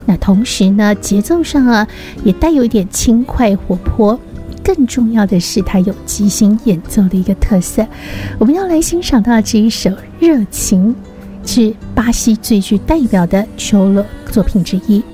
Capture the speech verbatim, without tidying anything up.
那同时呢，节奏上啊也带有一点轻快活泼，更重要的是它有即兴演奏的一个特色。我们要来欣赏到这一首《热情》，是巴西最具代表的秋乐作品之一。